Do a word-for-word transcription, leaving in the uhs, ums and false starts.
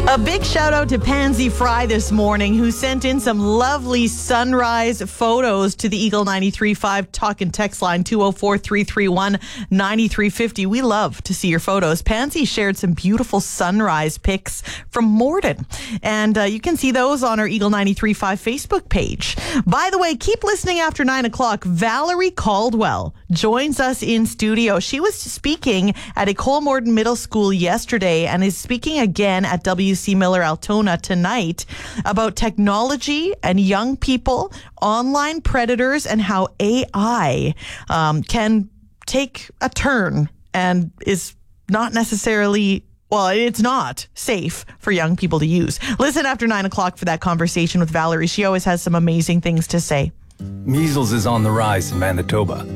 A big shout out to Pansy Fry this morning, who sent in some lovely sunrise photos to the Eagle ninety-three point five talk and text line two oh four, three three one, nine three five oh. We love to see your photos. Pansy shared some beautiful sunrise pics from Morden, and uh, you can see those on our Eagle ninety-three point five Facebook page. By the way, keep listening after nine o'clock. Valerie Caldwell joins us in studio. She was speaking at École Morden Middle School yesterday and is speaking again at W C Miller Altona tonight about technology and young people, online predators, and how A I um, can take a turn and is not necessarily, well, it's not safe for young people to use. Listen after nine o'clock for that conversation with Valerie. She always has some amazing things to say. Measles is on the rise in Manitoba.